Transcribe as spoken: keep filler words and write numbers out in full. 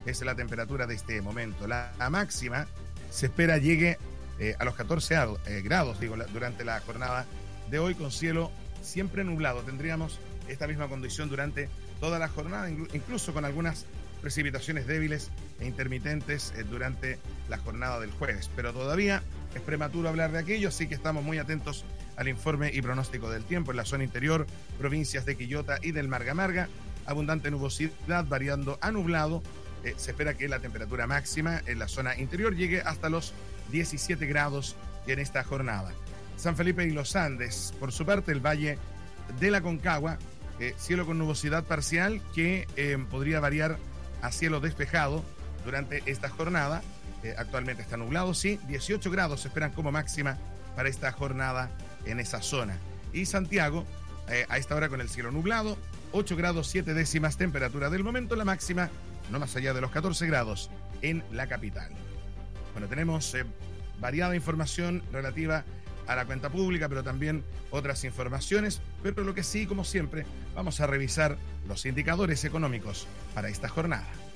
es la temperatura de este momento. La, la máxima se espera llegue eh, a los catorce eh, grados, digo, la, durante la jornada de hoy, con cielo siempre nublado. Tendríamos esta misma condición durante toda la jornada, incluso con algunas precipitaciones débiles e intermitentes eh, durante la jornada del jueves. Pero todavía es prematuro hablar de aquello, así que estamos muy atentos al informe y pronóstico del tiempo. En la zona interior, provincias de Quillota y del Marga Marga, abundante nubosidad variando a nublado. Eh, se espera que la temperatura máxima en la zona interior llegue hasta los diecisiete grados en esta jornada. San Felipe y los Andes, por su parte, el Valle de la Concagua, eh, cielo con nubosidad parcial que eh, podría variar a cielo despejado durante esta jornada. Eh, actualmente está nublado, sí, dieciocho grados se esperan como máxima para esta jornada en esa zona. Y Santiago, eh, a esta hora con el cielo nublado, ocho grados siete décimas temperatura del momento, la máxima no más allá de los catorce grados en la capital. Bueno, tenemos eh, variada información relativa a la cuenta pública, pero también otras informaciones, pero lo que sí, como siempre, vamos a revisar los indicadores económicos para esta jornada.